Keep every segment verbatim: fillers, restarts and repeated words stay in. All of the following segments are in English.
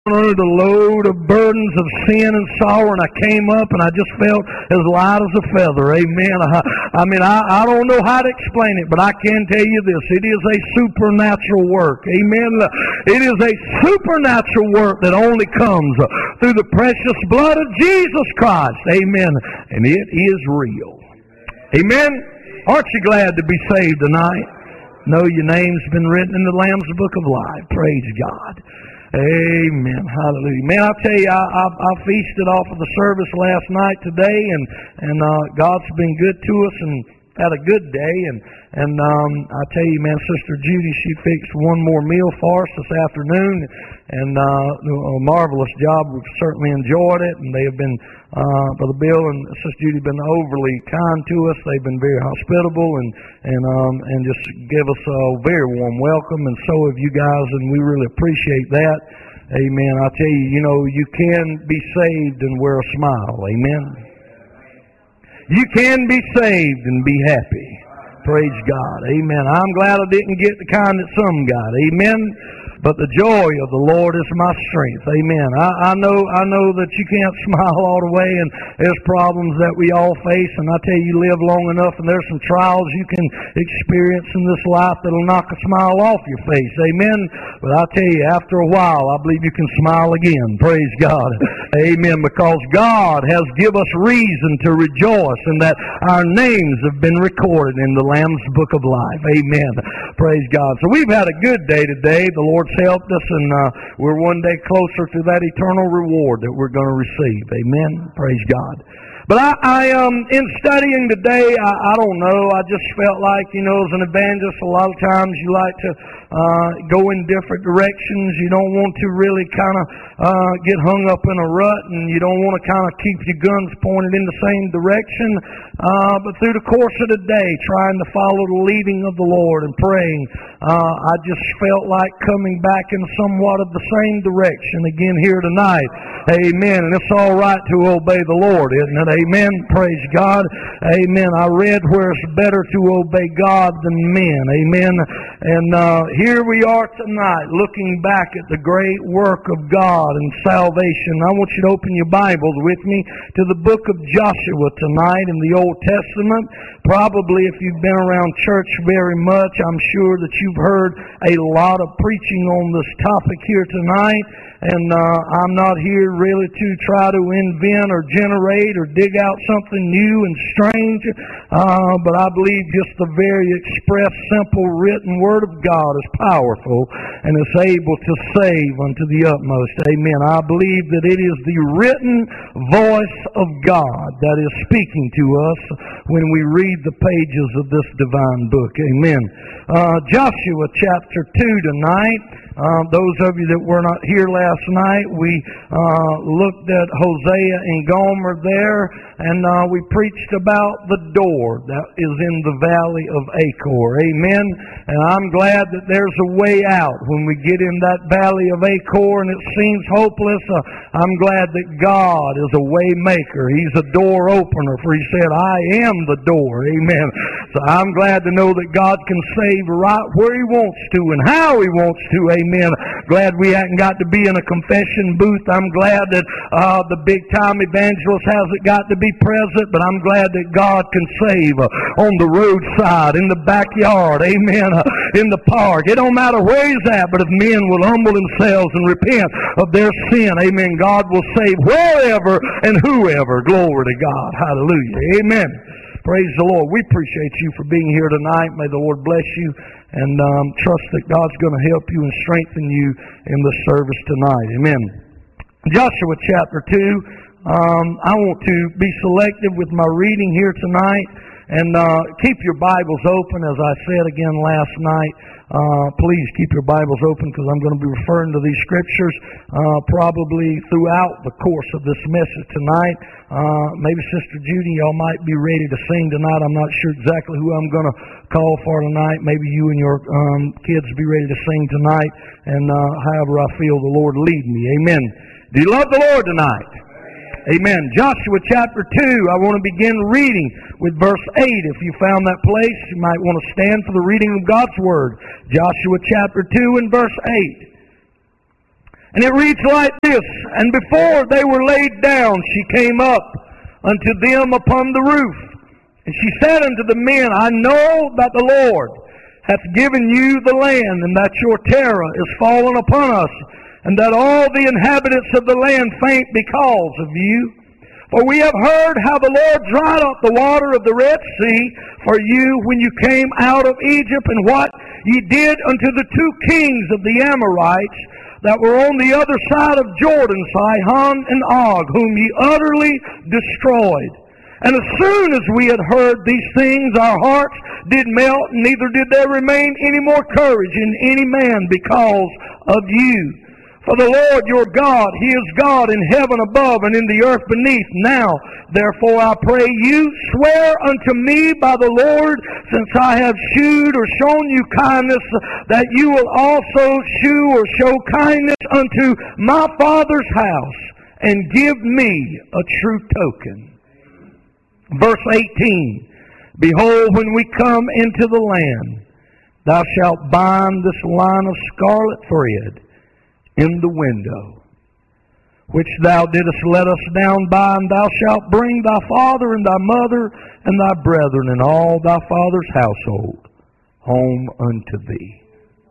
under the load of burdens of sin and sorrow, and I came up and I just felt as light as a feather. Amen. I, I mean, I, I don't know how to explain it, but I can tell you this. It is a supernatural work. Amen. It is a supernatural work that only comes through the precious blood of Jesus Christ. Amen. And it is real. Amen. Aren't you glad to be saved tonight? Know your name's been written in the Lamb's Book of Life. Praise God. Amen. Hallelujah. Man, I tell you, I, I, I feasted off of the service last night today, and and uh, God's been good to us and had a good day. And and um, I tell you, man, Sister Judy, she fixed one more meal for us this afternoon, and uh, a marvelous job. We've certainly enjoyed it, and they have been, uh, Brother Bill and Sister Judy, have been overly kind to us. They've been very hospitable and and um, and just give us a very warm welcome, and so have you guys, and we really appreciate that. Amen. I tell you, you know, you can be saved and wear a smile. Amen. You can be saved and be happy. Praise God. Amen. I'm glad I didn't get the kind that some got. Amen. But the joy of the Lord is my strength. Amen. I, I know I know that you can't smile all the way, and there's problems that we all face, and I tell you, you live long enough and there's some trials you can experience in this life that'll knock a smile off your face. Amen. But I tell you, after a while, I believe you can smile again. Praise God. Amen. Because God has given us reason to rejoice in that our names have been recorded in the Lamb's Book of Life. Amen. Praise God. So we've had a good day today. The Lord helped us, and uh, we're one day closer to that eternal reward that we're going to receive. Amen. Praise God. But I, I um, in studying today, I, I don't know, I just felt like, you know, as an evangelist, a lot of times you like to uh, go in different directions. You don't want to really kind of uh, get hung up in a rut, and you don't want to kind of keep your guns pointed in the same direction. Uh, but through the course of the day, trying to follow the leading of the Lord and praying, uh, I just felt like coming back in somewhat of the same direction again here tonight. Amen. And it's all right to obey the Lord, isn't it? Amen. Praise God. Amen. I read where it's better to obey God than men. Amen. And uh, here we are tonight looking back at the great work of God and salvation. I want you to open your Bibles with me to the book of Joshua tonight in the Old Testament. Probably if you've been around church very much, I'm sure that you've heard a lot of preaching on this topic here tonight. And uh, I'm not here really to try to invent or generate or dig out something new and strange, uh, but I believe just the very express, simple, written Word of God is powerful and is able to save unto the utmost. Amen. I believe that it is the written voice of God that is speaking to us when we read the pages of this divine book. Amen. Uh, Joshua chapter two tonight. Uh, those of you that were not here last night, we uh, looked at Hosea and Gomer there, and uh, we preached about the door that is in the valley of Achor. Amen. And I'm glad that there's a way out when we get in that valley of Achor and it seems hopeless. Uh, I'm glad that God is a way maker. He's a door opener, for He said, I am the door. Amen. So I'm glad to know that God can save right where He wants to and how He wants to. Amen. Glad we haven't got to be in a confession booth. I'm glad that uh, the big-time evangelist hasn't got to be present, but I'm glad that God can save uh, on the roadside, in the backyard, amen, uh, in the park. It don't matter where He's at, but if men will humble themselves and repent of their sin, amen, God will save wherever and whoever. Glory to God. Hallelujah. Amen. Praise the Lord. We appreciate you for being here tonight. May the Lord bless you, and um, trust that God's going to help you and strengthen you in the service tonight. Amen. Joshua chapter two. Um, I want to be selective with my reading here tonight, and uh, keep your Bibles open. As I said again last night, uh, please keep your Bibles open, because I'm going to be referring to these scriptures uh, probably throughout the course of this message tonight. Uh, maybe Sister Judy, y'all might be ready to sing tonight. I'm not sure exactly who I'm going to call for tonight. Maybe you and your um, kids be ready to sing tonight, and uh, however I feel the Lord lead me. Amen. Do you love the Lord tonight? Amen. Joshua chapter two, I want to begin reading with verse eight. If you found that place, you might want to stand for the reading of God's Word. Joshua chapter two and verse eight. And it reads like this, And before they were laid down, she came up unto them upon the roof. And she said unto the men, I know that the Lord hath given you the land, and that your terror is fallen upon us, and that all the inhabitants of the land faint because of you. For we have heard how the Lord dried up the water of the Red Sea for you when you came out of Egypt, and what ye did unto the two kings of the Amorites that were on the other side of Jordan, Sihon and Og, whom ye utterly destroyed. And as soon as we had heard these things, our hearts did melt, neither did there remain any more courage in any man because of you. For the Lord your God, He is God in heaven above and in the earth beneath. Now, therefore, I pray you, swear unto me by the Lord, since I have shewed or shown you kindness, that you will also shew or show kindness unto my father's house, and give me a true token. Verse eighteen, Behold, when we come into the land, thou shalt bind this line of scarlet thread in the window, which thou didst let us down by, and thou shalt bring thy father and thy mother and thy brethren and all thy father's household home unto thee.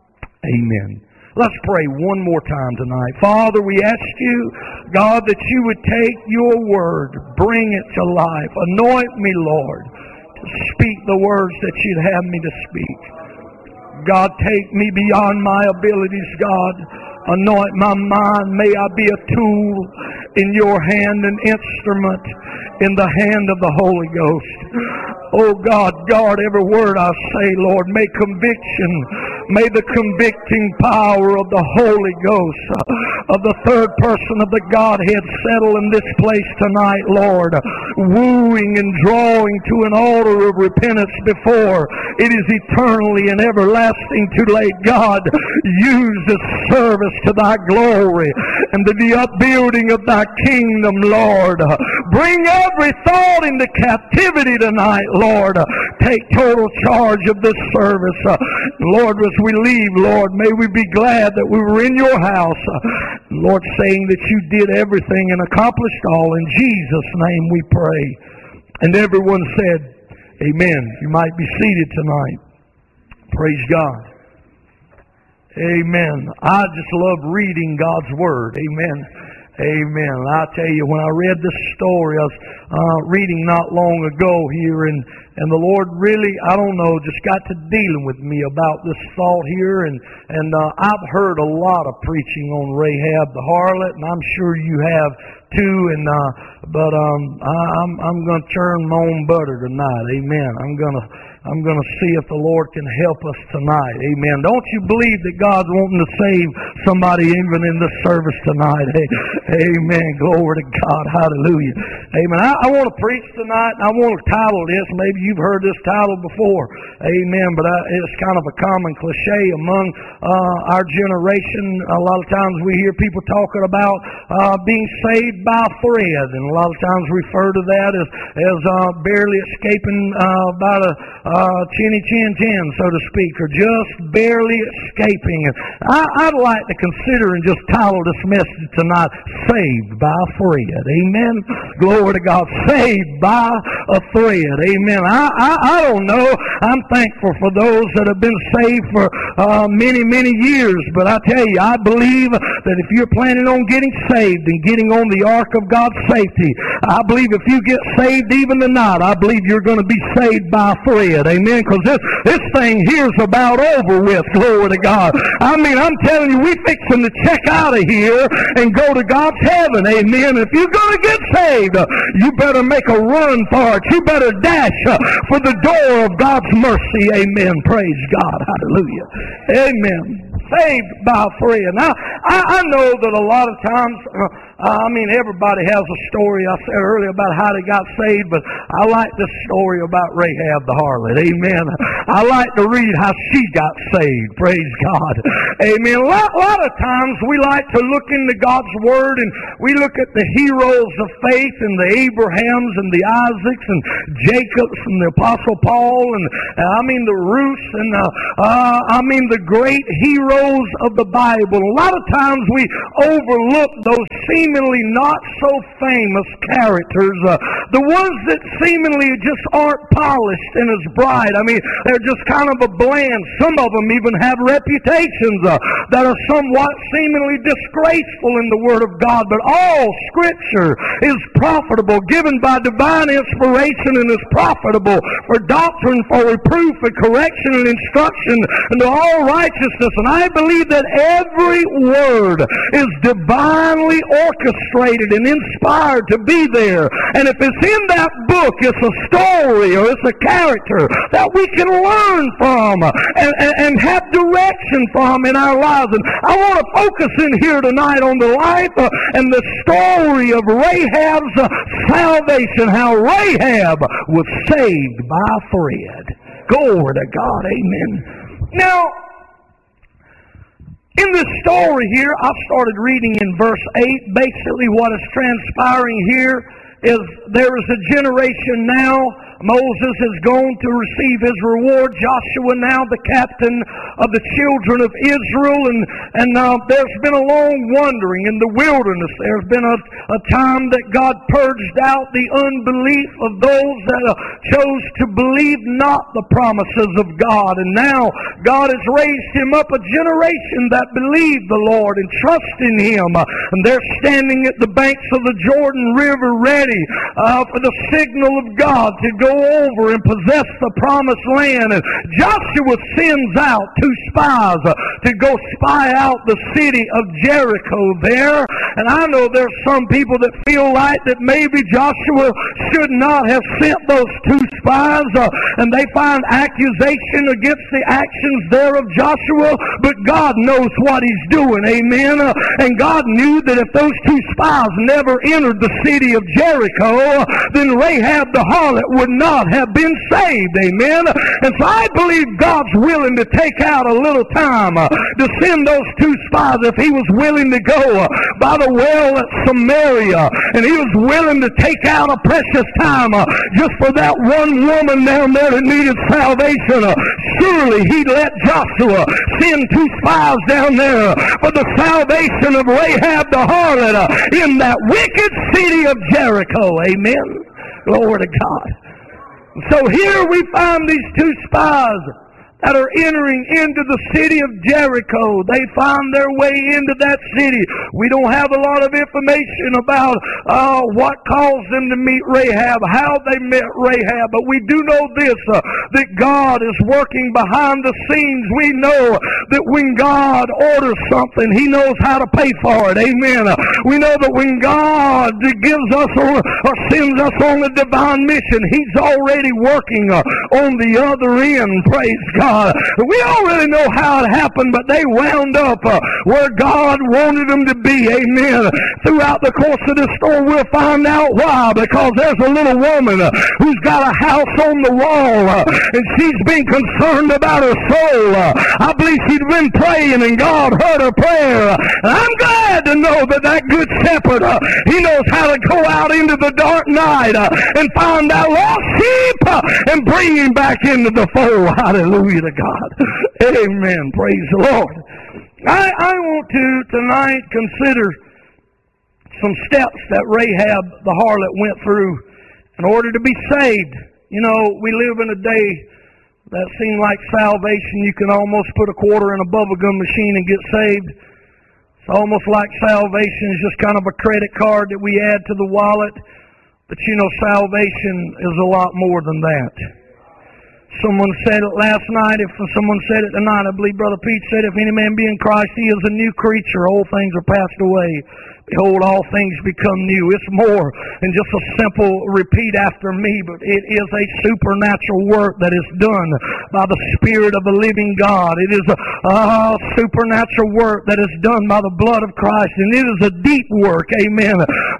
Amen. Let's pray one more time tonight. Father, we ask you, God, that you would take your word, bring it to life. Anoint me, Lord, to speak the words that you'd have me to speak. God, take me beyond my abilities, God. Anoint my mind. May I be a tool in your hand, an instrument in the hand of the Holy Ghost. Oh God, guard every word I say, Lord. May conviction, may the convicting power of the Holy Ghost, uh, of the third person of the Godhead, settle in this place tonight, Lord. Wooing and drawing to an altar of repentance before it is eternally and everlasting too late. God, use this service to thy glory and to the upbuilding of thy kingdom, Lord. Bring every thought into captivity tonight, Lord. Take total charge of this service. Lord, as we leave, Lord, may we be glad that we were in your house. Lord, saying that you did everything and accomplished all. In Jesus' name we pray. And everyone said, Amen. You might be seated tonight. Praise God. Amen. I just love reading God's Word. Amen. Amen. I tell you, when I read this story, I was uh, reading not long ago here, and, and the Lord really, I don't know, just got to dealing with me about this thought here, and, and uh, I've heard a lot of preaching on Rahab the harlot, and I'm sure you have too, and uh, but um, I, I'm, I'm going to churn my own butter tonight. Amen. I'm going to I'm going to see if the Lord can help us tonight. Amen. Don't you believe that God's wanting to save somebody even in this service tonight? Amen. Glory to God. Hallelujah. Amen. I, I want to preach tonight, and I want to title this. Maybe you've heard this title before. Amen. But I, it's kind of a common cliche among uh, our generation. A lot of times we hear people talking about uh, being saved by thread, and a lot of times refer to that as, as uh, barely escaping uh, by the Uh, chinny chin chin, so to speak, or just barely escaping. I, I'd like to consider and just title this message tonight, Saved by a Thread. Amen. Glory to God. Saved by a thread. Amen. I, I, I don't know. I'm thankful for those that have been saved for uh, many, many years, but I tell you, I believe that if you're planning on getting saved and getting on the ark of God's safety, I believe if you get saved even tonight, I believe you're going to be saved by a thread. Amen. Because this, this thing here's about over with. Glory to God. I mean, I'm telling you, we fixing to check out of here and go to God's heaven. Amen. If you're going to get saved, you better make a run for it. You better dash for the door of God's mercy. Amen. Praise God. Hallelujah. Amen. Saved by a friend. Now, I, I know that a lot of times, uh, I mean, everybody has a story. I said earlier about how they got saved, but I like this story about Rahab the harlot. Amen. I like to read how she got saved. Praise God. Amen. A lot, a lot of times we like to look into God's Word, and we look at the heroes of faith and the Abrahams and the Isaacs and Jacobs and the Apostle Paul and, uh, I mean, the Ruths and, uh, uh, I mean, the great heroes heroes of the Bible. A lot of times we overlook those seemingly not so famous characters, uh, the ones that seemingly just aren't polished and as bright. I mean, they're just kind of a bland. Some of them even have reputations uh, that are somewhat seemingly disgraceful in the Word of God. But all Scripture is profitable, given by divine inspiration, and is profitable for doctrine, for reproof, for correction, and instruction, and to all righteousness. And I believe that every word is divinely orchestrated and inspired to be there. And if it's in that book, it's a story or it's a character that we can learn from and, and, and have direction from in our lives. And I want to focus in here tonight on the life uh, and the story of Rahab's uh, salvation, how Rahab was saved by a thread. Glory to God. Amen. Now, in this story here, I started reading in verse eight. Basically what is transpiring here is there is a generation now. Moses is going to receive his reward. Joshua now the captain of the children of Israel. And, and uh, there's been a long wandering in the wilderness. There's been a, a time that God purged out the unbelief of those that uh, chose to believe not the promises of God. And now God has raised him up a generation that believe the Lord and trust in him. Uh, and they're standing at the banks of the Jordan River ready uh, for the signal of God to go over and possess the promised land. And Joshua sends out two spies uh, to go spy out the city of Jericho there. And I know there's some people that feel like that maybe Joshua should not have sent those two spies, uh, and they find accusation against the actions there of Joshua, but God knows what he's doing. Amen. Uh, and God knew that if those two spies never entered the city of Jericho, then Rahab the harlot would not have been saved. Amen. And so I believe God's willing to take out a little time uh, to send those two spies if he was willing to go uh, by the well at Samaria, and he was willing to take out a precious time uh, just for that one woman down there that needed salvation. Uh, surely he'd let Joshua send two spies down there for the salvation of Rahab the harlot uh, in that wicked city of Jericho. Amen. Glory to God. So here we find these two spies that are entering into the city of Jericho. They find their way into that city. We don't have a lot of information about uh, what caused them to meet Rahab, how they met Rahab, but we do know this, uh, that God is working behind the scenes. We know that when God orders something, he knows how to pay for it. Amen. Uh, we know that when God gives us or, or sends us on a divine mission, he's already working uh, on the other end. Praise God. We already know how it happened, but they wound up uh, where God wanted them to be. Amen. Throughout the course of this story, we'll find out why. Because there's a little woman uh, who's got a house on the wall, uh, and she's been concerned about her soul. Uh, I believe she'd been praying, and God heard her prayer. And I'm glad to know that that good shepherd, uh, he knows how to go out into the dark night uh, and find that lost sheep uh, and bring him back into the fold. Hallelujah to God. Amen. Praise the Lord. I, I want to tonight consider some steps that Rahab the harlot went through in order to be saved. You know, we live in a day that seems like salvation. You can almost put a quarter in a bubblegum machine and get saved. It's almost like salvation is just kind of a credit card that we add to the wallet. But you know, salvation is a lot more than that. Someone said it last night. If someone said it tonight, I believe Brother Pete said, if any man be in Christ, he is a new creature. Old things are passed away. Behold, all things become new. It's more than just a simple repeat after me, but it is a supernatural work that is done by the Spirit of the living God. It is a uh, supernatural work that is done by the blood of Christ, and it is a deep work, amen,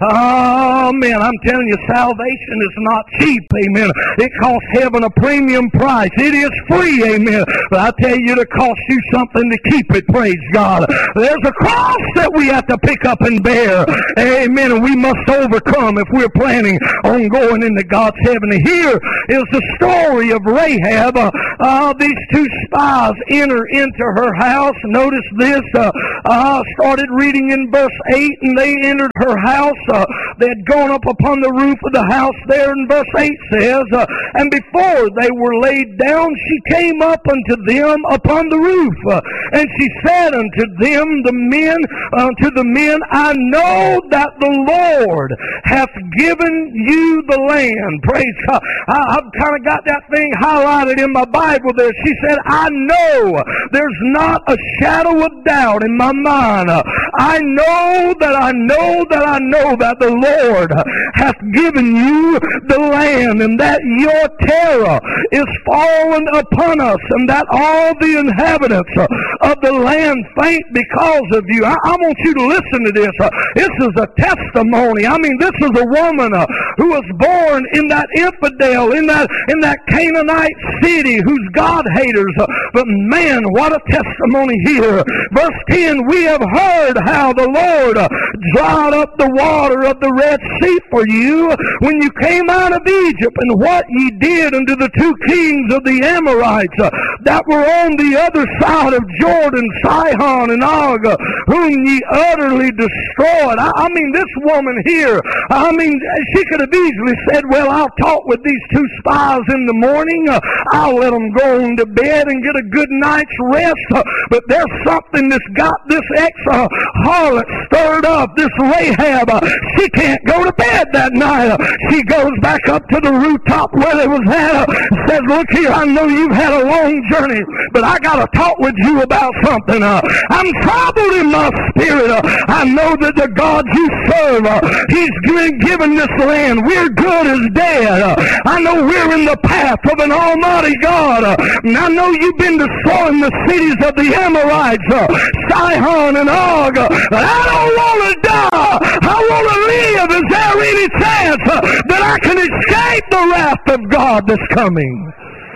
Oh, man, I'm telling you, salvation is not cheap, amen. It costs heaven a premium price. It is free, amen. But I tell you, it costs you something to keep it, praise God. There's a cross that we have to pick up and bear, amen, and we must overcome if we're planning on going into God's heaven. And here is the story of Rahab. Uh, uh, these two spies enter into her house. Notice this. Uh, uh, started reading in verse eight, and they entered her house. Uh, they had gone up upon the roof of the house there, and verse eight says, uh, and before they were laid down, she came up unto them upon the roof, uh, and she said unto them, the men, unto the men, I know that the Lord hath given you the land. Praise God. I, I've kind of got that thing highlighted in my Bible there. She said, I know. There's not a shadow of doubt in my mind. I know that I know that I know that the Lord hath given you the land, and that your terror is fallen upon us, and that all the inhabitants of the land faint because of you. I, I want you to listen to this. This is a testimony. I mean, this is a woman who was born in that infidel, in that in that Canaanite city, who's God haters. But man, what a testimony here. Verse ten, we have heard how the Lord dried up the water of the Red Sea for you when you came out of Egypt, and what ye did unto the two kings of the Amorites uh, that were on the other side of Jordan, Sihon and Og, uh, whom ye utterly destroyed. I, I mean, this woman here, I mean, she could have easily said, well, I'll talk with these two spies in the morning. Uh, I'll let them go on to bed and get a good night's rest. Uh, but there's something that's got this ex-harlot uh, stirred up, this Rahab. Uh, she can't go to bed that night. Uh, she goes back up to the rooftop where they was at, uh, says, look here, I know you've had a long journey, but I got to talk with you about something. Uh, I'm troubled in my spirit. Uh, I know that the God you serve, uh, He's given this land. We're good as dead. Uh, I know we're in the path of an almighty God. Uh, and I know you've been destroying the cities of the Amorites, uh, Sihon and Og, uh, but I don't want to die. I want to live. Is there any chance uh, that I can escape the wrath of God that's coming?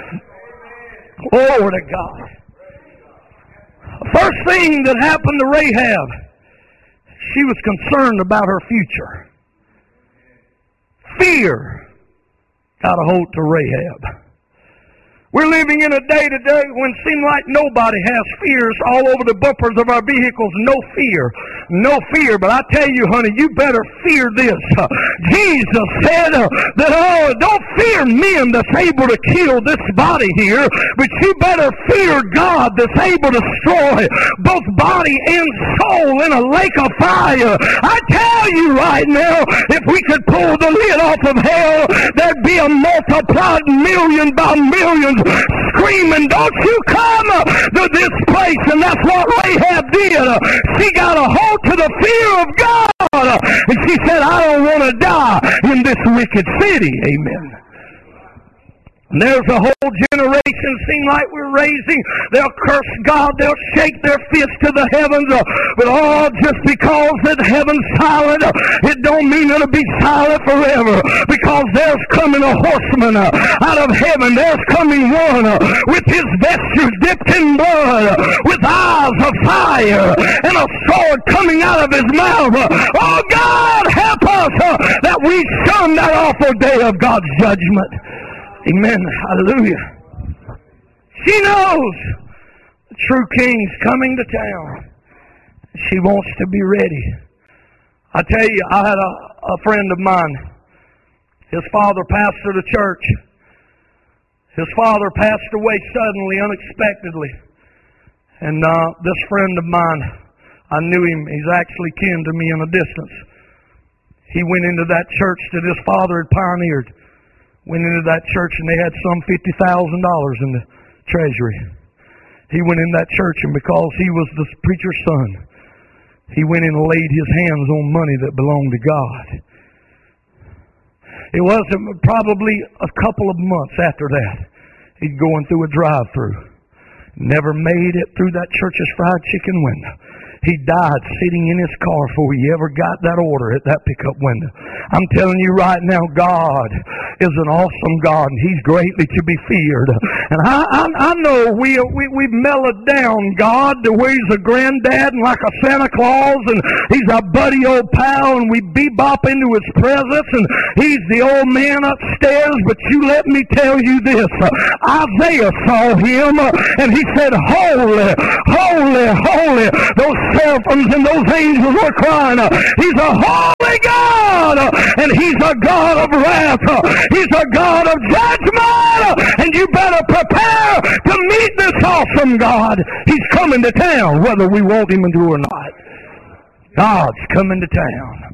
Glory to God. First thing that happened to Rahab, she was concerned about her future. Fear got a hold to Rahab. We're living in a day today when it seems like nobody has fears all over the bumpers of our vehicles. No fear. No fear. But I tell you, honey, you better fear this. Uh, Jesus said uh, that, oh, don't fear men that's able to kill this body here, but you better fear God that's able to destroy both body and soul in a lake of fire. I tell you right now, if we could pull the lid off of hell, there'd be a multiplied million by millions screaming, don't you come to this place. And that's what Rahab did. She got a hold to the fear of God. And she said, I don't want to die in this wicked city. Amen. And there's a whole generation, seem like we're raising. They'll curse God. They'll shake their fists to the heavens. Uh, but all just because that heaven's silent, uh, it don't mean it'll be silent forever. Because there's coming a horseman uh, out of heaven. There's coming one uh, with his vestures dipped in blood, uh, with eyes of fire, and a sword coming out of his mouth. Uh, oh, God, help us uh, that we shun that awful day of God's judgment. Amen. Hallelujah. She knows the true king's coming to town. She wants to be ready. I tell you, I had a, a friend of mine. His father pastored a church. His father passed away suddenly, unexpectedly. And uh, this friend of mine, I knew him. He's actually kin to me in a distance. He went into that church that his father had pioneered. Went into that church and they had some fifty thousand dollars in the treasury. He went in that church, and because he was the preacher's son, he went in and laid his hands on money that belonged to God. It wasn't probably a couple of months after that, he'd going through a drive-through. Never made it through that church's fried chicken window. He died sitting in his car before he ever got that order at that pickup window. I'm telling you right now, God is an awesome God, and He's greatly to be feared. And I, I, I know we, we, we've mellowed down God to where He's a granddad and like a Santa Claus, and He's our buddy old pal, and we bebop into His presence, and He's the old man upstairs. But you let me tell you this. Isaiah saw Him, and he said, holy, holy, holy. Those seraphims and those angels were crying, He's a holy God, and He's a God of wrath. He's a God of judgment, and you better prepare to meet this awesome God. He's coming to town, whether we want Him to or not. God's coming to town.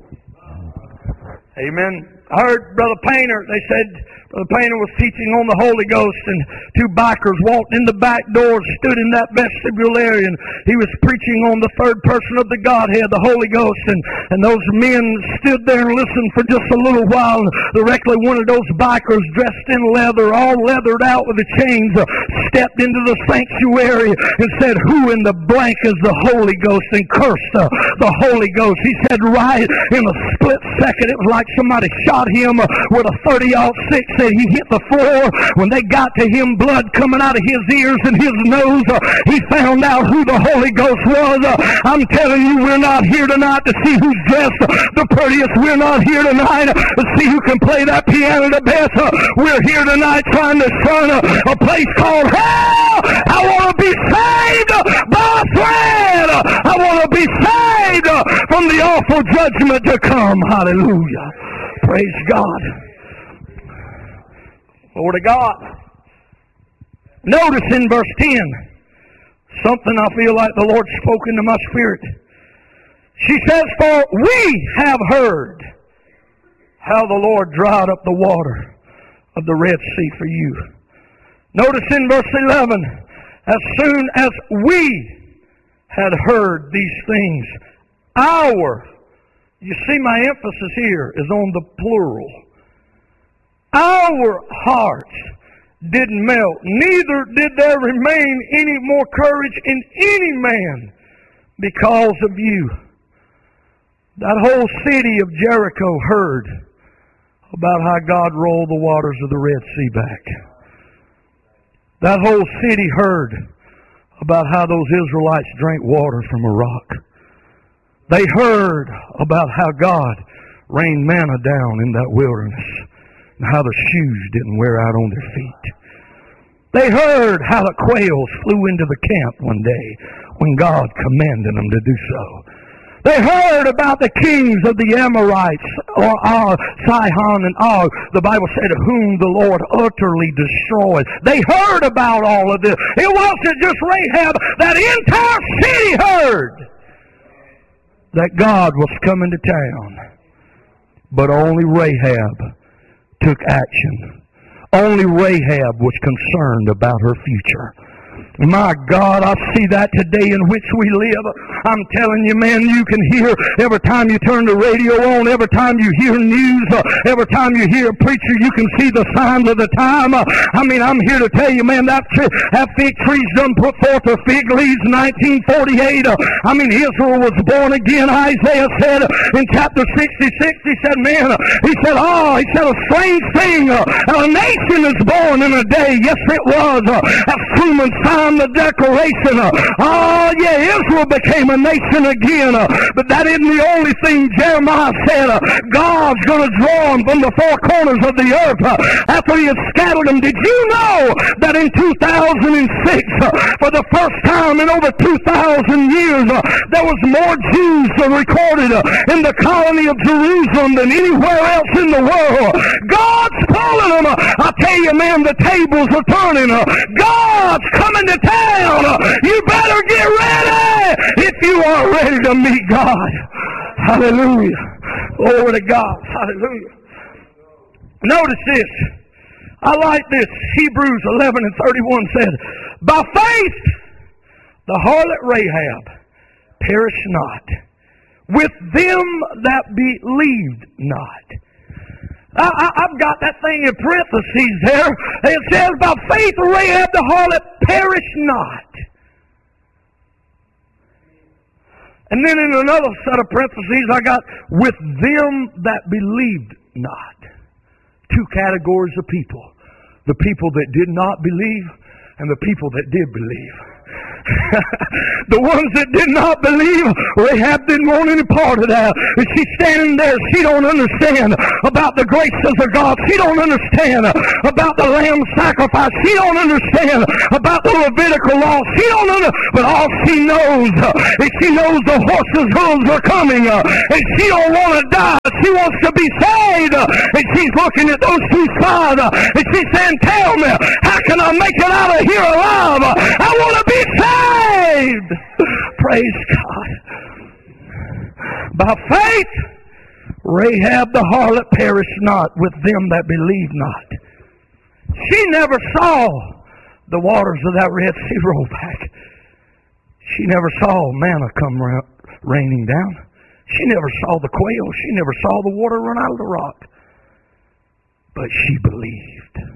Amen. I heard Brother Painter, they said, Brother Painter was teaching on the Holy Ghost, and two bikers walked in the back doors, stood in that vestibule area, and he was preaching on the third person of the Godhead, the Holy Ghost, and, and those men stood there and listened for just a little while, and directly one of those bikers dressed in leather, all leathered out with the chains, uh, stepped into the sanctuary and said, who in the blank is the Holy Ghost, and cursed uh, the Holy Ghost. He said right in a split second, it was like somebody shot him uh, with a thirty aught six. He hit the floor. When they got to him, blood coming out of his ears and his nose, uh, he found out who the Holy Ghost was. Uh, I'm telling you, we're not here tonight to see who's dressed uh, the prettiest. We're not here tonight uh, to see who can play that piano the best. Uh, we're here tonight trying to shun uh, a place called hell. I want to be saved uh, by a thread. Uh, I want to be saved uh, from the awful judgment to come. Hallelujah. Praise God. Lord of God. Notice in verse ten, something I feel like the Lord spoke into my spirit. She says, for we have heard how the Lord dried up the water of the Red Sea for you. Notice in verse eleven, as soon as we had heard these things, our, you see my emphasis here is on the plural. Our hearts didn't melt, neither did there remain any more courage in any man because of you. That whole city of Jericho heard about how God rolled the waters of the Red Sea back. That whole city heard about how those Israelites drank water from a rock. They heard about how God rained manna down in that wilderness, and how the shoes didn't wear out on their feet. They heard how the quails flew into the camp one day when God commanded them to do so. They heard about the kings of the Amorites, or Og, Sihon and Og. The Bible said, whom the Lord utterly destroyed. They heard about all of this. It wasn't just Rahab. That entire city heard that God was coming to town. But only Rahab took action. Only Rahab was concerned about her future. My God, I see that today in which we live. I'm telling you, man, you can hear every time you turn the radio on, every time you hear news, uh, every time you hear a preacher, you can see the signs of the time. Uh, I mean, I'm here to tell you, man, that, that fig tree's done put forth her fig leaves nineteen forty-eight. Uh, I mean, Israel was born again. Isaiah said in chapter sixty-six, he said, man, uh, he said, oh, he said, a strange thing. Uh, a nation is born in a day. Yes, it was. Uh, as Truman signed the Declaration. Uh, oh, yeah, Israel became a nation again. Uh, but that isn't the only thing Jeremiah said. Uh, God's going to draw them from the four corners of the earth uh, after He has scattered them. Did you know that in two thousand six, uh, for the first time in over two thousand years, uh, there was more Jews uh, recorded uh, in the colony of Jerusalem than anywhere else in the world? God's pulling them. Uh, I tell you, man, the tables are turning. Uh, God's coming to town. Uh, you better get ready if you are ready to meet God. Hallelujah. Glory to God. Hallelujah. Notice this. I like this. Hebrews eleven and thirty-one said, by faith the harlot Rahab perished not with them that believed not. I, I, I've got that thing in parentheses there. It says, by faith Rahab the harlot perished not. And then in another set of parentheses, I got with them that believed not. Two categories of people. The people that did not believe and the people that did believe. The ones that did not believe, Rahab didn't want any part of that. And she's standing there, she don't understand about the graces of God. She don't understand about the lamb sacrifice. She don't understand about the Levitical law. She don't understand, but all she knows is she knows the horses' hooves are coming, and she don't want to die. She wants to be saved, and she's looking at those two spies, and she's saying, tell me, how can I make it out of here alive? I want to be saved. Praise God. By faith, Rahab the harlot perished not with them that believed not. She never saw the waters of that Red Sea roll back. She never saw manna come ra- raining down. She never saw the quail. She never saw the water run out of the rock. But she believed.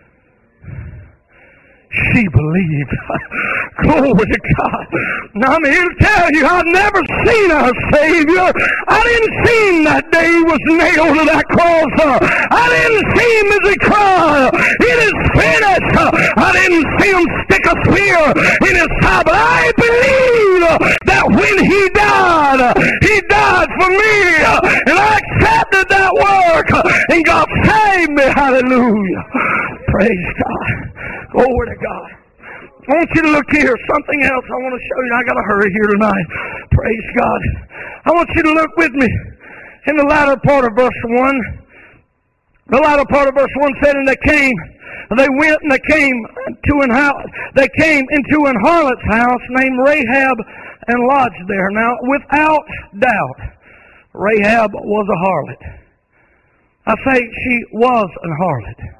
She believed. Glory to God. Now I'm here to tell you, I've never seen our Savior. I didn't see him that day he was nailed to that cross. I didn't see him as he cried, it is finished. I didn't see him stick a spear in his side, but I believe that when he died, he died for me. And I accepted that work, and God saved me. Hallelujah. Praise God. Glory to God. I want you to look here. Something else I want to show you. I got to hurry here tonight. Praise God. I want you to look with me in the latter part of verse one. The latter part of verse one said, and they came, they went and they came to an house. They came into an harlot's house named Rahab and lodged there. Now, without doubt, Rahab was a harlot. I say she was a harlot.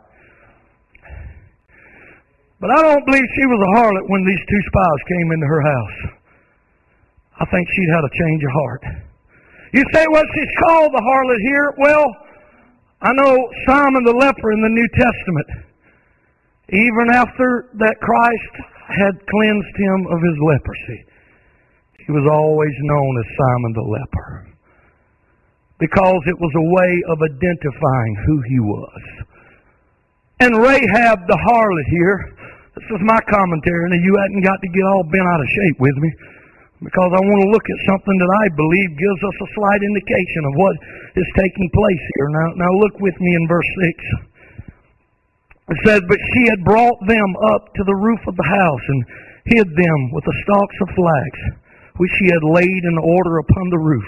But I don't believe she was a harlot when these two spies came into her house. I think she'd had a change of heart. You say, well, she's called the harlot here. Well, I know Simon the leper in the New Testament, even after that Christ had cleansed him of his leprosy, he was always known as Simon the leper, because it was a way of identifying who he was. And Rahab the harlot here, this is my commentary, and you hadn't got to get all bent out of shape with me, because I want to look at something that I believe gives us a slight indication of what is taking place here. Now, now look with me in verse six. It says, but she had brought them up to the roof of the house and hid them with the stalks of flax, which she had laid in order upon the roof.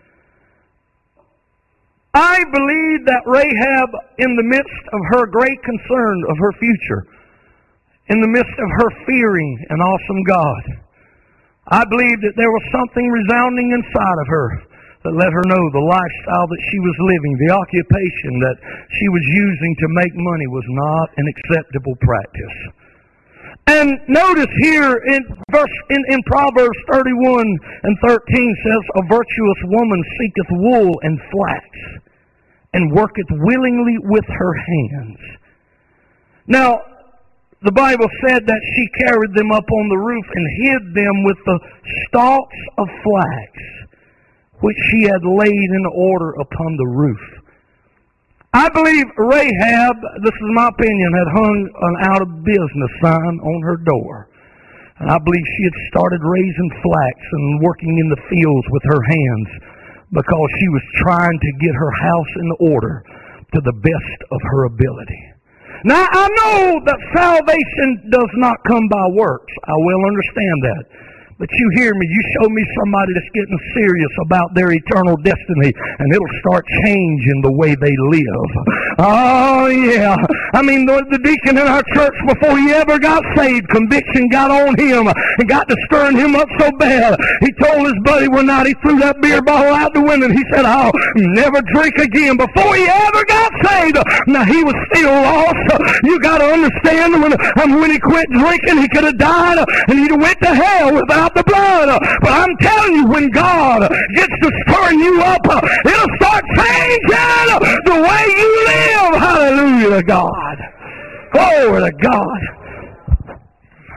I believe that Rahab, in the midst of her great concern of her future, in the midst of her fearing an awesome God, I believe that there was something resounding inside of her that let her know the lifestyle that she was living, the occupation that she was using to make money was not an acceptable practice. And notice here in verse in, in Proverbs thirty-one and thirteen says, a virtuous woman seeketh wool and flax, and worketh willingly with her hands. Now, the Bible said that she carried them up on the roof and hid them with the stalks of flax, which she had laid in order upon the roof. I believe Rahab, this is my opinion, had hung an out of business sign on her door. And I believe she had started raising flax and working in the fields with her hands, because she was trying to get her house in order to the best of her ability. Now, I know that salvation does not come by works. I well understand that. But you hear me, you show me somebody that's getting serious about their eternal destiny, and it'll start changing the way they live. Oh, yeah. I mean, the, the deacon in our church, before he ever got saved, conviction got on him and got to stirring him up so bad. He told his buddy one night, he threw that beer bottle out the window, and he said, I'll never drink again. Before he ever got saved, now he was still lost. You got to understand, when, when he quit drinking, he could have died, and he'd have went to hell without the blood. But I'm telling you, when God gets to stirring you up, it'll start changing the way you live. Hallelujah to God. Glory to God.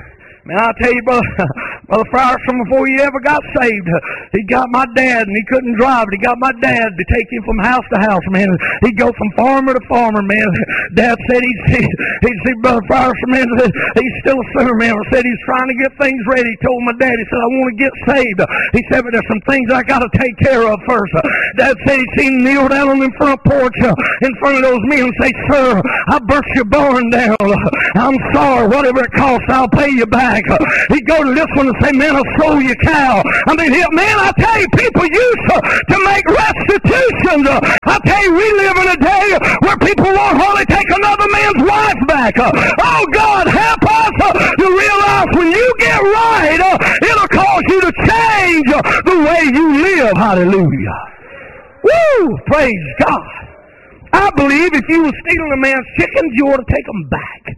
Man, I'll tell you, brother, Brother Frierson, before he ever got saved, he got my dad, and he couldn't drive, but he got my dad to take him from house to house, man. He'd go from farmer to farmer, man. Dad said he'd see, he'd see Brother Frierson, man, he's still a sinner, man. Said he's trying to get things ready. He told my dad, he said, I want to get saved. He said, but there's some things I got to take care of first. Dad said he'd seen him kneel down on the front porch in front of those men and say, sir, I burst your barn down. I'm sorry, whatever it costs, I'll pay you back. He'd go to this one and say, man, I'll sold you cow. I mean, he, man, I tell you, people used to, to make restitutions. I tell you, we live in a day where people won't hardly take another man's wife back. Oh, God, help us to realize when you get right, it'll cause you to change the way you live. Hallelujah. Woo! Praise God. I believe if you were stealing a man's chickens, you ought to take them back.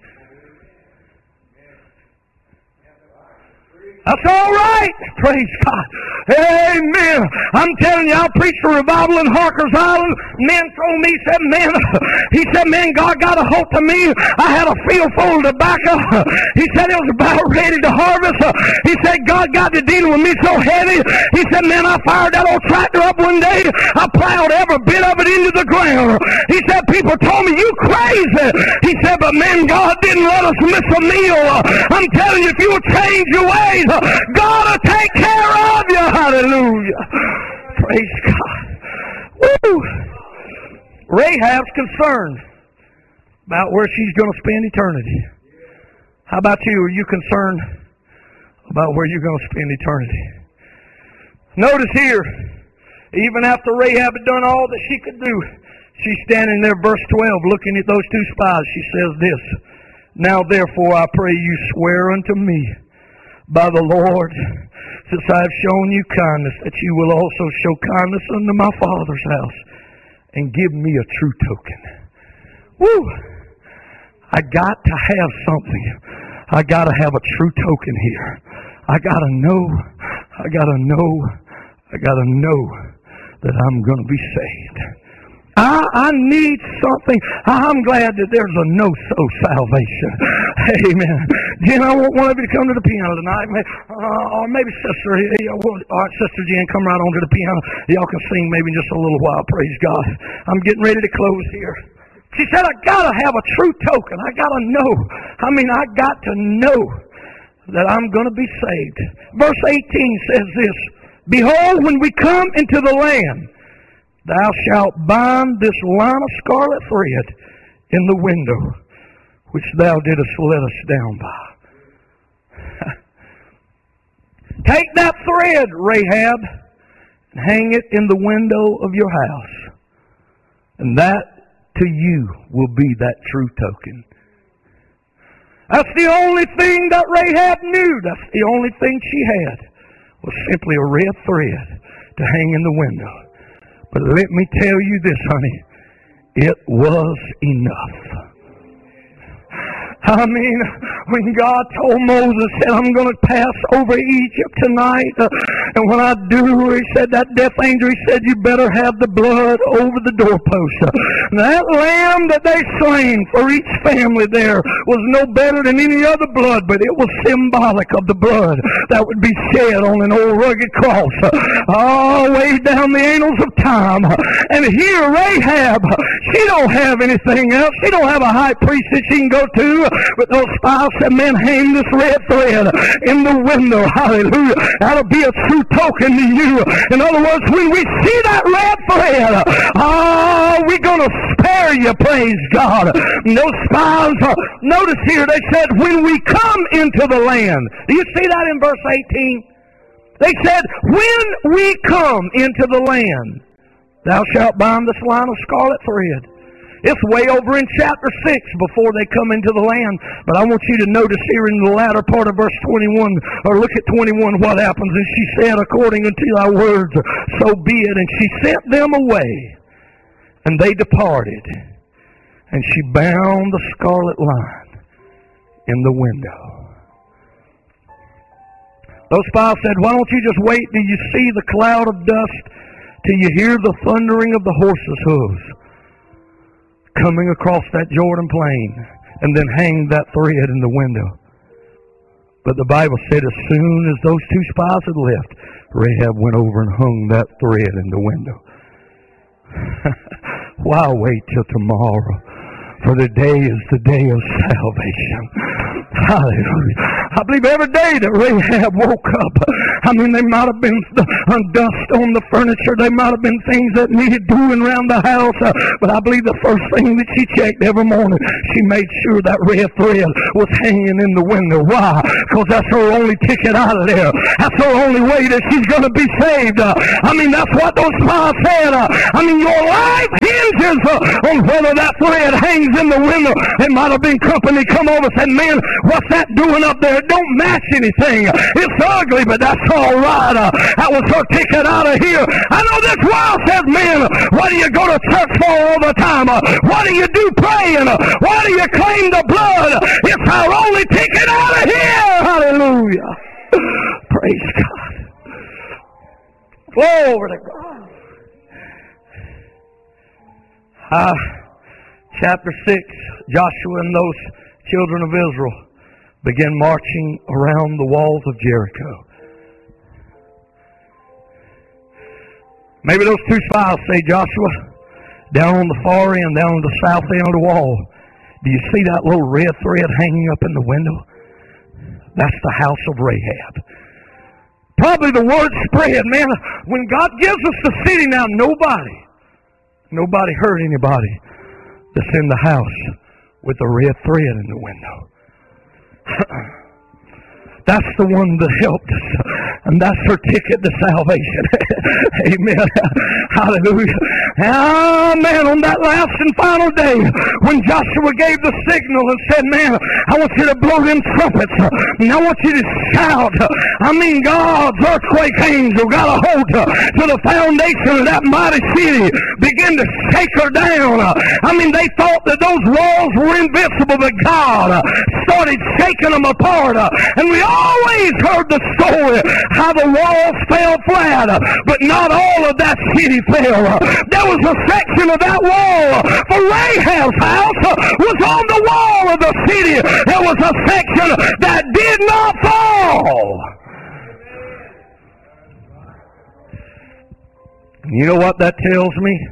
That's all right. Praise God. Amen. I'm telling you, I preached a revival in Harker's Island. Men told me, said, man, he said, man, God got a hold of me. I had a field full of tobacco. He said it was about ready to harvest. He said, God got to dealing with me so heavy. He said, man, I fired that old tractor up one day. I plowed every bit of it into the ground. He said, people told me, you crazy. He said, but man, God didn't let us miss a meal. I'm telling you, if you will change your ways, God will take care of you. Hallelujah. Praise God. Woo. Rahab's concerned about where she's going to spend eternity. How about you? Are you concerned about where you're going to spend eternity? Notice here, even after Rahab had done all that she could do, she's standing there, verse twelve, looking at those two spies. She says this, now therefore I pray you swear unto me by the Lord, since I have shown you kindness, that you will also show kindness unto my father's house, and give me a true token. Woo! I got to have something. I got to have a true token here. I got to know, I got to know, I got to know that I'm going to be saved. I, I need something. I'm glad that there's a no-so salvation. Amen. Jen, I want one of you to come to the piano tonight. Uh, or maybe Sister, all right, Sister Jen, come right on to the piano. Y'all can sing maybe in just a little while. Praise God. I'm getting ready to close here. She said, I got to have a true token. I got to know. I mean, I got to know that I'm going to be saved. Verse eighteen says this, behold, when we come into the land, thou shalt bind this line of scarlet thread in the window, which thou didst let us down by. Take that thread, Rahab, and hang it in the window of your house. And that to you will be that true token. That's the only thing that Rahab knew. That's the only thing she had, was simply a red thread to hang in the window. But let me tell you this, honey, it was enough. I mean, when God told Moses, said, I'm going to pass over Egypt tonight, uh, and when I do, he said, that death angel, he said, you better have the blood over the doorpost. Uh, that lamb that they slain for each family there was no better than any other blood, but it was symbolic of the blood that would be shed on an old rugged cross, uh, all way down the annals of time. And here, Rahab, she don't have anything else. She don't have a high priest that she can go to. But those spies said, man, hang this red thread in the window. Hallelujah. That'll be a true token to you. In other words, when we see that red thread, oh, we're going to spare you, praise God. And those spies, uh, notice here, they said, when we come into the land. Do you see that in verse eighteen? They said, when we come into the land, thou shalt bind this line of scarlet thread. It's way over in chapter six before they come into the land. But I want you to notice here in the latter part of verse twenty-one, or look at twenty-one, what happens. And she said, according unto thy words, so be it. And she sent them away, and they departed. And she bound the scarlet line in the window. Those spies said, why don't you just wait till you see the cloud of dust, till you hear the thundering of the horses' hooves coming across that Jordan plain, and then hang that thread in the window. But the Bible said as soon as those two spies had left, Rahab went over and hung that thread in the window. Why wait till tomorrow? For the day is the day of salvation. Hallelujah. I believe every day that Rahab woke up, I mean, there might have been dust on the furniture. There might have been things that needed doing around the house. Uh, but I believe the first thing that she checked every morning, she made sure that red thread was hanging in the window. Why? Because that's her only ticket out of there. That's her only way that she's going to be saved. Uh, I mean, that's what those spies said. Uh, I mean, your life hinges uh, on whether that thread hangs in the window. It might have been company come over and said, man, what's that doing up there? It don't match anything. It's ugly, but that's all right. Uh, that was her ticket out of here. I know this world says, man, what do you go to church for all the time? Uh, what do you do praying? Uh, why do you claim the blood? It's our only ticket out of here. Hallelujah. Praise God. Glory to God. Uh, chapter six, Joshua and those children of Israel began marching around the walls of Jericho. Maybe those two spies say, Joshua, down on the far end, down on the south end of the wall, do you see that little red thread hanging up in the window? That's the house of Rahab. Probably the word spread, man. When God gives us the city now, nobody, nobody hurt anybody that's in the house with a red thread in the window. That's the one that helped us. And that's her ticket to salvation. Amen. Hallelujah. Ah, man, on that last and final day, when Joshua gave the signal and said, man, I want you to blow them trumpets. And I want you to shout. I mean, God's earthquake angel got a hold to the foundation of that mighty city, began to shake her down. I mean, they thought that those walls were invincible, but God started shaking them apart. And we always heard the story how the walls fell flat, but not all of that city fell. There was a section of that wall for Rahab's house was on the wall of the city. There was a section that did not fall. You know what that tells me?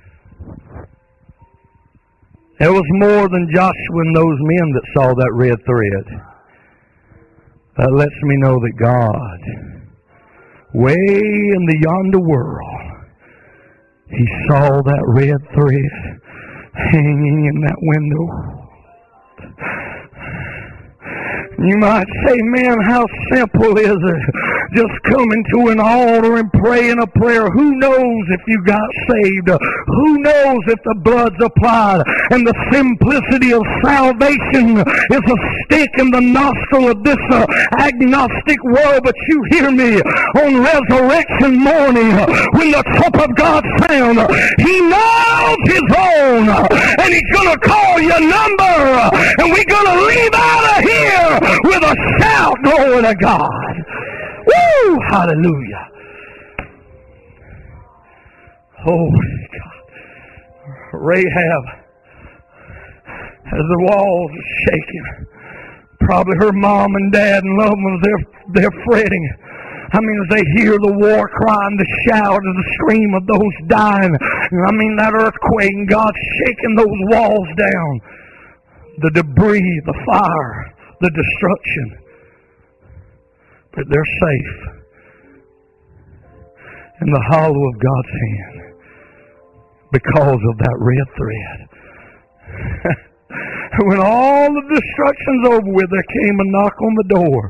There was more than Joshua and those men that saw that red thread. That lets me know that God, way in the yonder world, He saw that red thread hanging in that window. You might say, man, how simple is it? Just coming to an altar and praying a prayer. Who knows if you got saved? Who knows if the blood's applied? And the simplicity of salvation is a stick in the nostril of this uh, agnostic world. But you hear me, on resurrection morning, when the trump of God sound, He knows His own. And He's going to call your number. And we're going to leave out of here with a shout. Glory to God. Woo! Hallelujah. Oh, God. Rahab, as the walls are shaking, probably her mom and dad and loved ones, they're, they're fretting. I mean, as they hear the war cry and the shout and the scream of those dying, I mean, that earthquake and God shaking those walls down, the debris, the fire, the destruction. But they're safe in the hollow of God's hand because of that red thread. When all the destruction's over with, there came a knock on the door.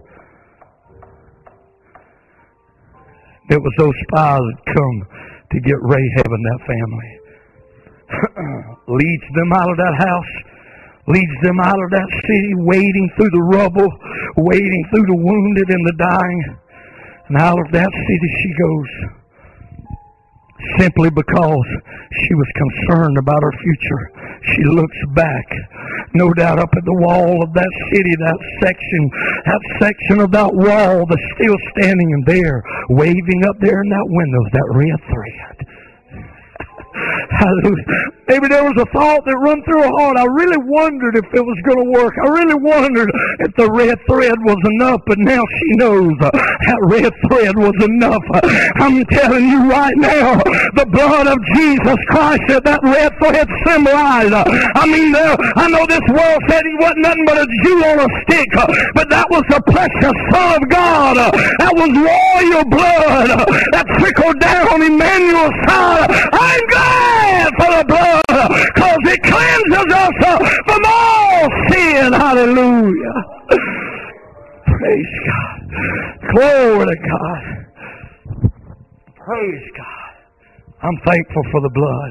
It was those spies that come to get Rahab and that family. Leads them out of that house. Leads them out of that city, wading through the rubble, wading through the wounded and the dying. And out of that city she goes, simply because she was concerned about her future. She looks back, no doubt up at the wall of that city, that section, that section of that wall that's still standing in there, waving up there in that window, that red thread. Hallelujah. Maybe there was a thought that run through her heart. I really wondered if it was going to work. I really wondered if the red thread was enough, but now she knows uh, that red thread was enough. Uh, I'm telling you right now, the blood of Jesus Christ that that red thread symbolized. Uh, I mean, there, I know this world said he wasn't nothing but a Jew on a stick, uh, but that was the precious Son of God. Uh, that was royal blood uh, that trickled down Emmanuel's side. I'm glad for the blood, because it cleanses us uh, from all sin. Hallelujah. Praise God. Glory to God. Praise God. I'm thankful for the blood.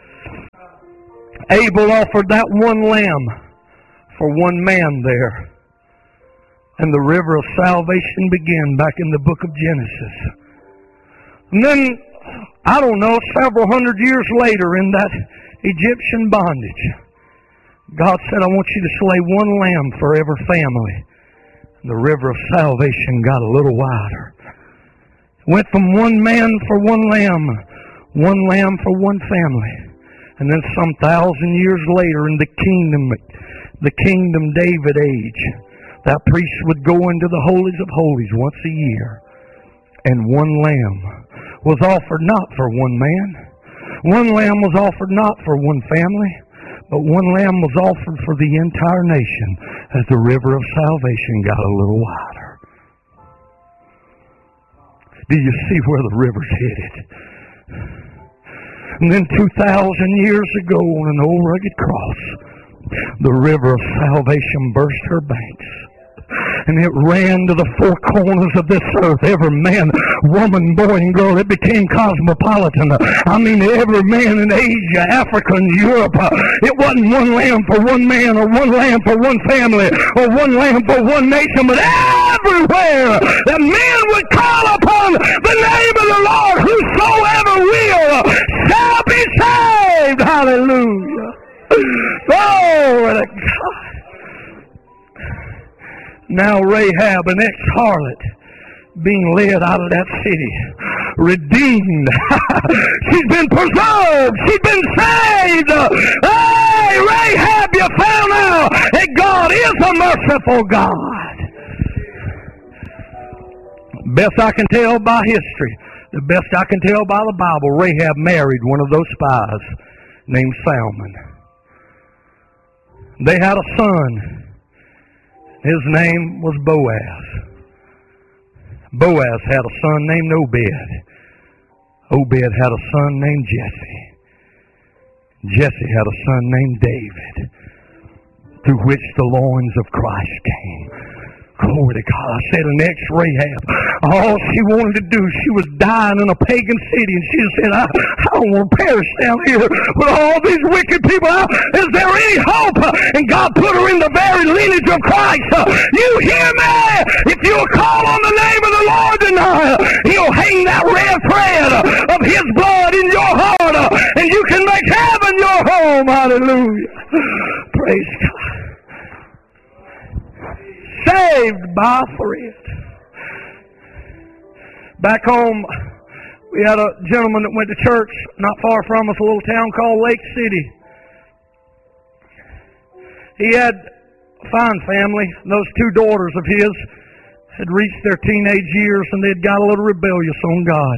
Abel offered that one lamb for one man there. And the river of salvation began back in the book of Genesis. And then, I don't know, several hundred years later in that Egyptian bondage, God said, I want you to slay one lamb for every family. And the river of salvation got a little wider. It went from one man for one lamb, one lamb for one family. And then some thousand years later in the kingdom, the kingdom David age, that priest would go into the holies of holies once a year. And one lamb was offered not for one man. One lamb was offered not for one family, but one lamb was offered for the entire nation as the river of salvation got a little wider. Do you see where the river's headed? And then two thousand years ago on an old rugged cross, the river of salvation burst her banks. And it ran to the four corners of this earth. Every man, woman, boy, and girl. It became cosmopolitan. I mean, every man in Asia, Africa, and Europe. It wasn't one lamb for one man, or one lamb for one family, or one lamb for one nation, but everywhere that men would call upon the name of the Lord, whosoever will shall be saved. Hallelujah. Glory to God. Now Rahab, an ex-harlot, being led out of that city, redeemed. She's been preserved. She's been saved. Hey, Rahab, you found out that God is a merciful God. Best I can tell by history, the best I can tell by the Bible, Rahab married one of those spies named Salmon. They had a son. His name was Boaz. Boaz had a son named Obed. Obed had a son named Jesse. Jesse had a son named David, through which the loins of Christ came. Glory to God. I said an ex-Rahab, all she wanted to do, she was dying in a pagan city, and she said, I, I don't want to perish down here with all these wicked people. Is there any hope? And God put her in the very lineage of Christ. You hear me? If you'll call on the name of the Lord tonight, He'll hang that red thread of His blood in your heart, and you can make heaven your home. Hallelujah. Praise God. Saved by a thread. Back home, we had a gentleman that went to church not far from us, a little town called Lake City. He had a fine family. Those two daughters of his had reached their teenage years, and they'd got a little rebellious on God.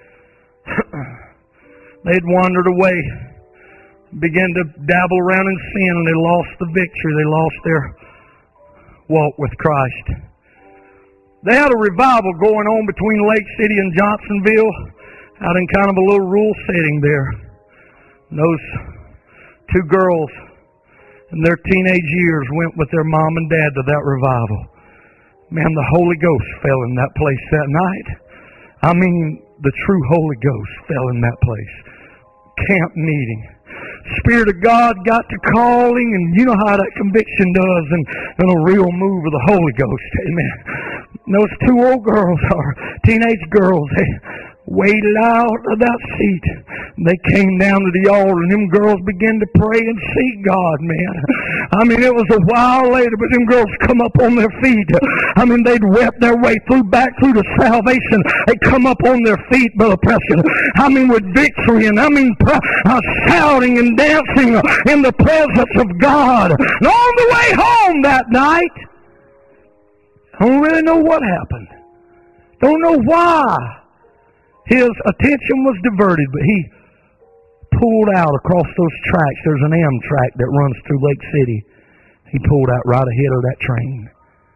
They'd wandered away, began to dabble around in sin, and they lost the victory. They lost their walk with Christ. They had a revival going on between Lake City and Johnsonville, out in kind of a little rural setting there. And those two girls in their teenage years went with their mom and dad to that revival. Man, the Holy Ghost fell in that place that night. I mean, the true Holy Ghost fell in that place. Camp meeting. Spirit of God got to calling, and you know how that conviction does, and, and a real move of the Holy Ghost. Amen. And those two old girls, or teenage girls, they waded out of that seat. They came down to the altar, and them girls began to pray and seek God, man. I mean, it was a while later, but them girls come up on their feet. I mean, they'd wept their way through, back through to salvation. They'd come up on their feet, Brother Preston. I mean, with victory, and I mean, uh, shouting and dancing in the presence of God. And on the way home that night, I don't really know what happened. Don't know why his attention was diverted, but he pulled out across those tracks. There's an Amtrak that runs through Lake City. He pulled out right ahead of that train.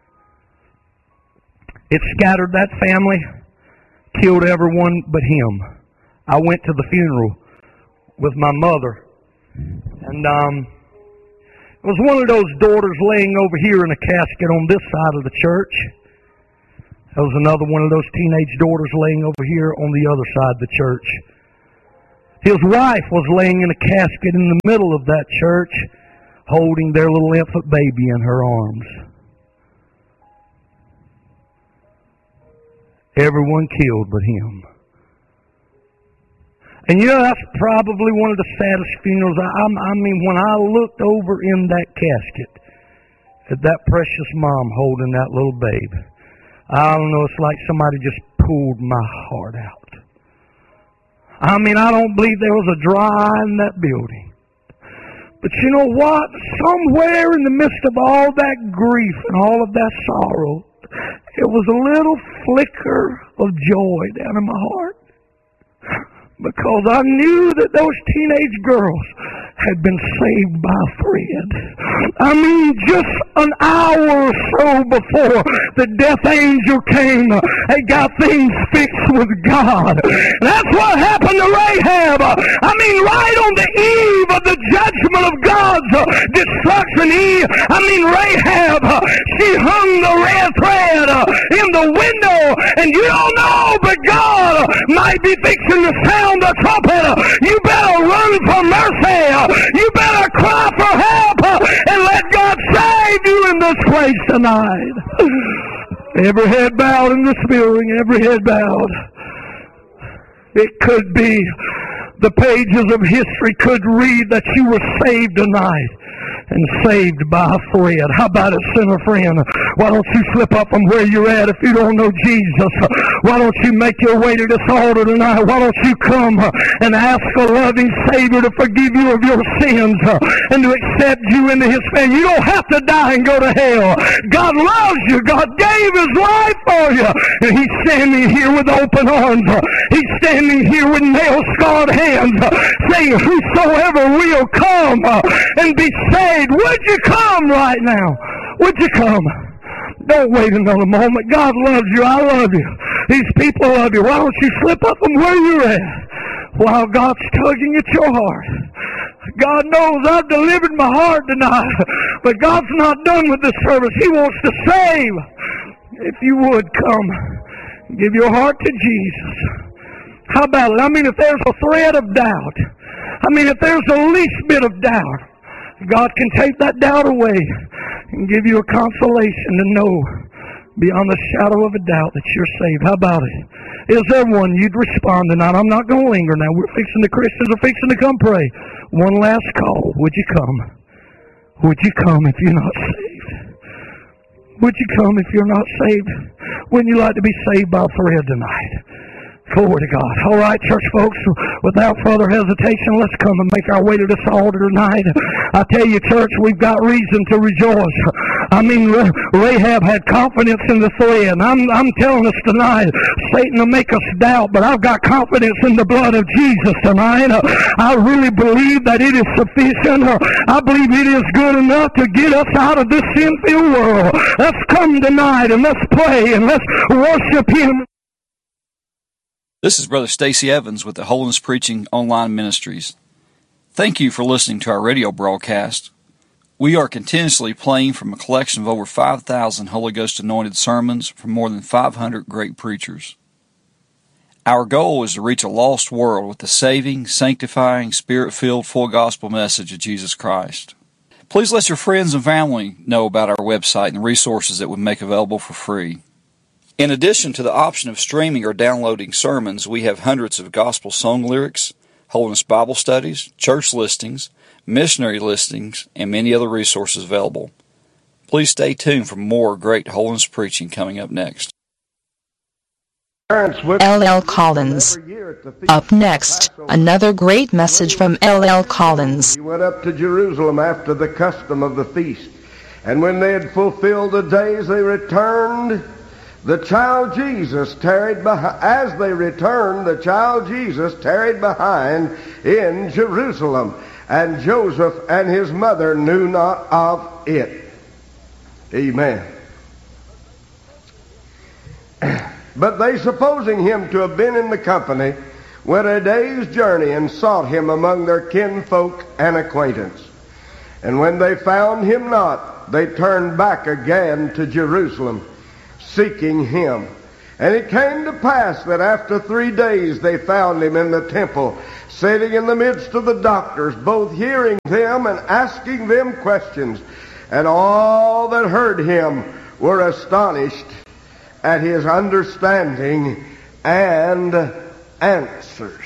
It scattered that family, killed everyone but him. I went to the funeral with my mother, and um, it was one of those daughters laying over here in a casket on this side of the church. There was another one of those teenage daughters laying over here on the other side of the church. His wife was laying in a casket in the middle of that church, holding their little infant baby in her arms. Everyone killed but him. And you know, that's probably one of the saddest funerals. I, I mean, when I looked over in that casket at that precious mom holding that little babe, I don't know, it's like somebody just pulled my heart out. I mean, I don't believe there was a dry eye in that building. But you know what? Somewhere in the midst of all that grief and all of that sorrow, it was a little flicker of joy down in my heart. Because I knew that those teenage girls had been saved by Fred. I mean, just an hour or so before the death angel came, they got things fixed with God. That's what happened to Rahab. I mean, right on the eve of the judgment of God's destruction, he, I mean, Rahab, she hung the red thread in the window, and you don't know, but God might be fixing to sound the trumpet. You better run for mercy. You better cry for help and let God save you in this place tonight. Every head bowed in this building, every head bowed. It could be the pages of history could read that you were saved tonight and saved by a Fred. How about it, sinner friend? Why don't you slip up from where you're at if you don't know Jesus? Why don't you make your way to this altar tonight? Why don't you come and ask a loving Savior to forgive you of your sins and to accept you into His family? You don't have to die and go to hell. God loves you. God gave His life for you. And He's standing here with open arms. He's standing here with nail-scarred hands saying, whosoever will come and be saved. Would you come right now? Would you come? Don't wait another moment. God loves you. I love you. These people love you. Why don't you slip up from where you're at while God's tugging at your heart? God knows I've delivered my heart tonight, but God's not done with this service. He wants to save. If you would come, give your heart to Jesus. How about it? I mean, if there's a thread of doubt, I mean, if there's the least bit of doubt, God can take that doubt away and give you a consolation to know beyond the shadow of a doubt that you're saved. How about it? Is there one you'd respond tonight? I'm not going to linger now. We're fixing the Christians are fixing to come pray. One last call. Would you come? Would you come if you're not saved? Would you come if you're not saved? Wouldn't you like to be saved by Fred tonight? Glory to God. All right, church folks, without further hesitation, let's come and make our way to this altar tonight. I tell you, church, we've got reason to rejoice. I mean, Rahab had confidence in the thread. I'm, I'm telling us tonight, Satan will make us doubt, but I've got confidence in the blood of Jesus tonight. I really believe that it is sufficient. I believe it is good enough to get us out of this sin-filled world. Let's come tonight and let's pray and let's worship Him. This is Brother Stacy Evans with the Holiness Preaching Online Ministries. Thank you for listening to our radio broadcast. We are continuously playing from a collection of over five thousand Holy Ghost anointed sermons from more than five hundred great preachers. Our goal is to reach a lost world with the saving, sanctifying, Spirit-filled, full gospel message of Jesus Christ. Please let your friends and family know about our website and the resources that we make available for free. In addition to the option of streaming or downloading sermons, we have hundreds of gospel song lyrics, Holiness Bible studies, church listings, missionary listings, and many other resources available. Please stay tuned for more great holiness preaching coming up next. L L Collins. Up next, another great message from L L Collins. He went up to Jerusalem after the custom of the feast. And when they had fulfilled the days, they returned. The child Jesus tarried behind. As they returned, the child Jesus tarried behind in Jerusalem. And Joseph and his mother knew not of it. Amen. But they, supposing him to have been in the company, went a day's journey and sought him among their kinfolk and acquaintance. And when they found him not, they turned back again to Jerusalem, seeking him. And it came to pass that after three days they found him in the temple, sitting in the midst of the doctors, both hearing them and asking them questions. And all that heard him were astonished at his understanding and answers.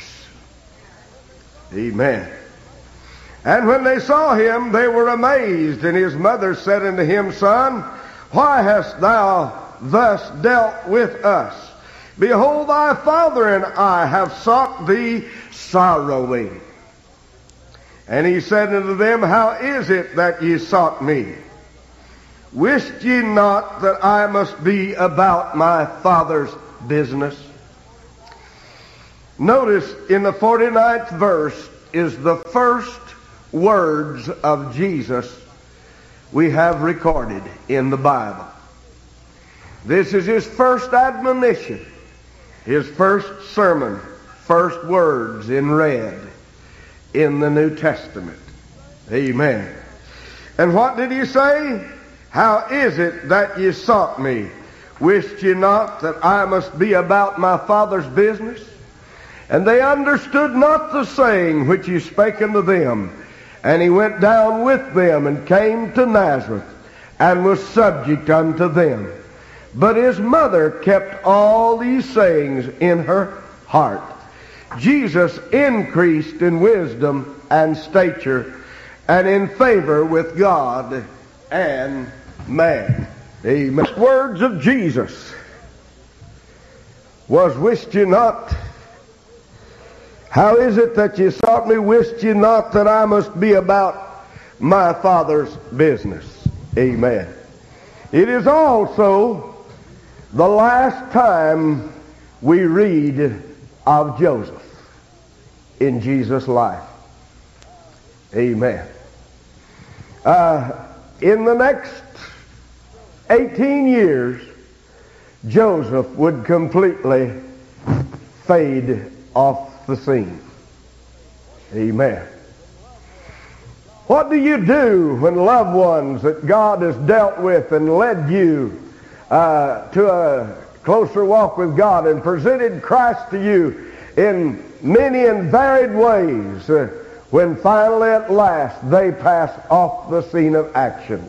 Amen. And when they saw him, they were amazed. And his mother said unto him, Son, why hast thou thus dealt with us? Behold, thy father and I have sought thee sorrowing. And he said unto them, How is it that ye sought me? Wist ye not that I must be about my Father's business? Notice in the forty-ninth verse is the first words of Jesus we have recorded in the Bible. This is his first admonition, his first sermon, first words in red in the New Testament. Amen. And what did he say? How is it that ye sought me? Wist ye not that I must be about my Father's business? And they understood not the saying which he spake unto them. And he went down with them and came to Nazareth, and was subject unto them. But his mother kept all these sayings in her heart. Jesus increased in wisdom and stature, and in favor with God and man. Amen. The words of Jesus was, Wist ye not? How is it that ye sought me? Wist ye not that I must be about my Father's business? Amen. It is also the last time we read of Joseph in Jesus' life. Amen. Uh, in the next eighteen years, Joseph would completely fade off the scene. Amen. What do you do when loved ones that God has dealt with and led you uh, to a closer walk with God and presented Christ to you in many and varied ways, uh, when finally at last they pass off the scene of action?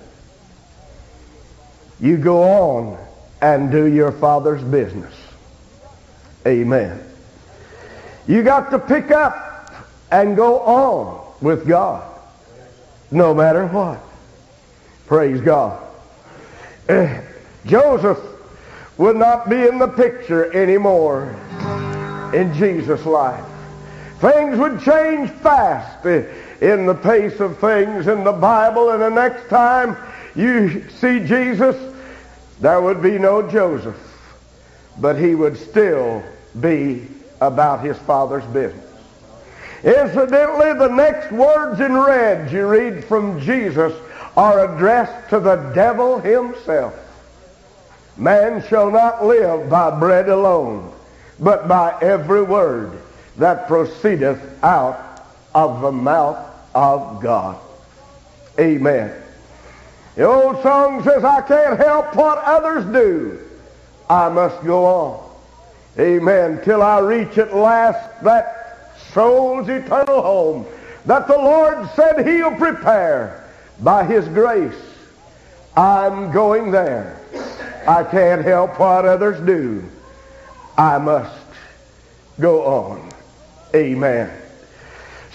You go on and do your Father's business. Amen. You got to pick up and go on with God, no matter what. Praise God. Uh, Joseph would not be in the picture anymore in Jesus' life. Things would change fast in the pace of things in the Bible, and the next time you see Jesus, there would be no Joseph, but he would still be about his Father's business. Incidentally, the next words in red you read from Jesus are addressed to the devil himself. Man shall not live by bread alone, but by every word that proceedeth out of the mouth of God. Amen. The old song says, I can't help what others do, I must go on. Amen. Till I reach at last that soul's eternal home that the Lord said he'll prepare by his grace. I'm going there. I can't help what others do. I must go on. Amen.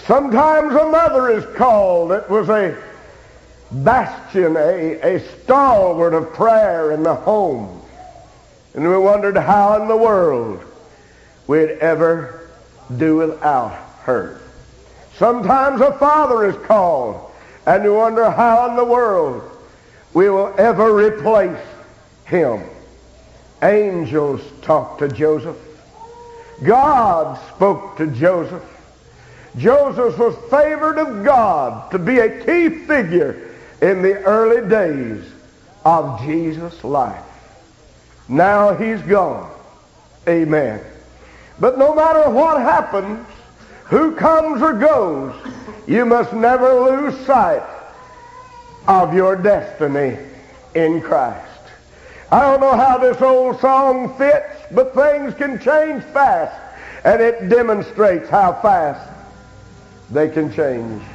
Sometimes a mother is called. It was a bastion, a, a stalwart of prayer in the home. And we wondered how in the world we'd ever do without her. Sometimes a father is called, and you wonder how in the world we will ever replace him. Angels talked to Joseph. God spoke to Joseph. Joseph was favored of God to be a key figure in the early days of Jesus' life. Now he's gone. Amen. But no matter what happens, who comes or goes, you must never lose sight of your destiny in Christ. I don't know how this old song fits, but things can change fast, and it demonstrates how fast they can change.